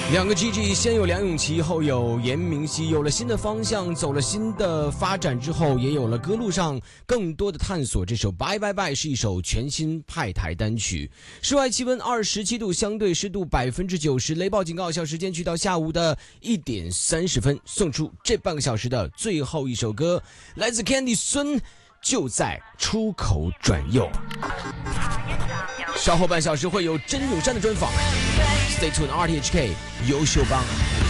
两个 GG， 先有梁咏琪，后有严明熙，有了新的方向，走了新的发展之后，也有了歌路上更多的探索。这首 Bye Bye Bye 是一首全新派台单曲。室外气温27度，相对湿度90%，雷暴警告有效时间去到下午的1点30分。送出这半个小时的最后一首歌，来自 Candy 孙，就在出口转右。稍后半小时会有真永山的专访。Stay tuned RTHK 优秀帮。